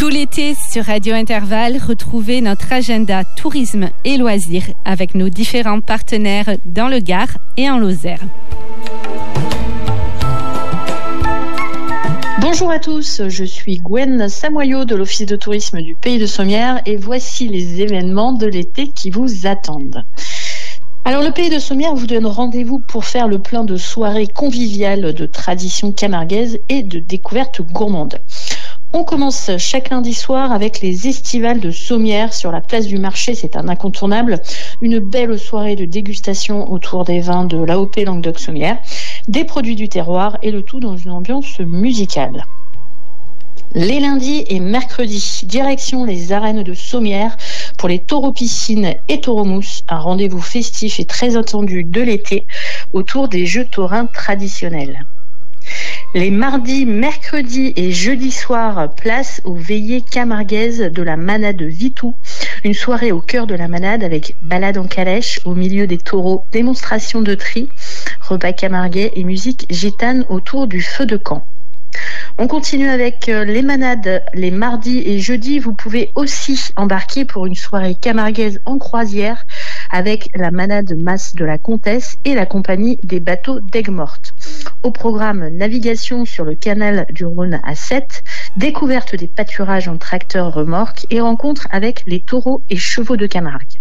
Tout l'été sur Radio Intervalle, retrouvez notre agenda tourisme et loisirs avec nos différents partenaires dans le Gard et en Lozère. Bonjour à tous, je suis Gwen Samoyau de l'Office de tourisme du Pays de Sommières et voici les événements de l'été qui vous attendent. Alors le Pays de Sommières vous donne rendez-vous pour faire le plein de soirées conviviales de traditions camarguaises et de découvertes gourmandes. On commence chaque lundi soir avec les estivales de Sommières sur la place du marché, c'est un incontournable. Une belle soirée de dégustation autour des vins de l'AOP Languedoc-Sommières, des produits du terroir et le tout dans une ambiance musicale. Les lundis et mercredis, direction les arènes de Sommières pour les taureaux piscines et taureaux mousse, un rendez-vous festif et très attendu de l'été autour des jeux taurins traditionnels. Les mardis, mercredis et jeudis soirs, place aux veillées camarguaises de la manade Vitou. Une soirée au cœur de la manade avec balade en calèche au milieu des taureaux, démonstration de tri, repas camarguais et musique gitane autour du feu de camp. On continue avec les manades. Les mardis et jeudis, vous pouvez aussi embarquer pour une soirée camarguaise en croisière avec la manade Masse de la Comtesse et la compagnie des bateaux d'Aigues-Mortes. Au programme navigation sur le canal du Rhône à 7, découverte des pâturages en tracteur remorque et rencontre avec les taureaux et chevaux de Camargue.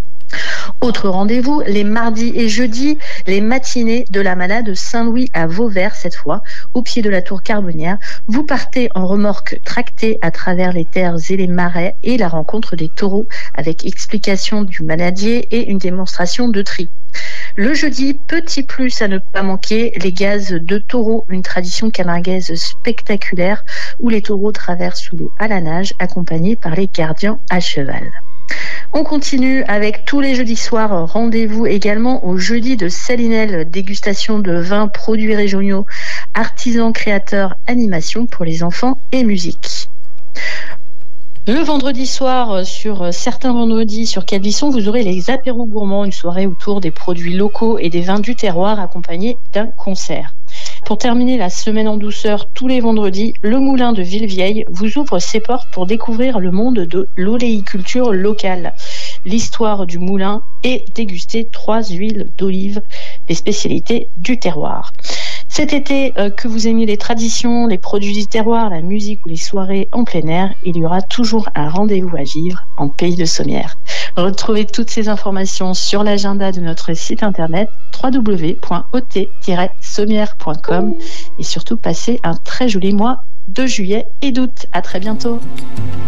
Autre rendez-vous, les mardis et jeudis, les matinées de la manade Saint-Louis à Vauvert cette fois, au pied de la tour Carbonnière. Vous partez en remorque tractée à travers les terres et les marais et la rencontre des taureaux avec explication du manadier et une démonstration de tri. Le jeudi, petit plus à ne pas manquer, les gazes de taureaux, une tradition camarguaise spectaculaire où les taureaux traversent l'eau à la nage accompagnés par les gardiens à cheval. On continue avec tous les jeudis soirs, rendez-vous également au jeudi de Salinel, dégustation de vins, produits régionaux, artisans, créateurs, animation pour les enfants et musique. Le vendredi soir, sur certains vendredis sur Calvisson, vous aurez les apéros gourmands, une soirée autour des produits locaux et des vins du terroir accompagnés d'un concert. Pour terminer la semaine en douceur, tous les vendredis, le Moulin de Villevieille vous ouvre ses portes pour découvrir le monde de l'oléiculture locale, l'histoire du moulin et déguster 3 huiles d'olive, les spécialités du terroir. Cet été, que vous aimiez les traditions, les produits du terroir, la musique ou les soirées en plein air, il y aura toujours un rendez-vous à vivre en Pays de Sommières. Retrouvez toutes ces informations sur l'agenda de notre site internet www.ot-sommières.com et surtout passez un très joli mois de juillet et d'août. À très bientôt.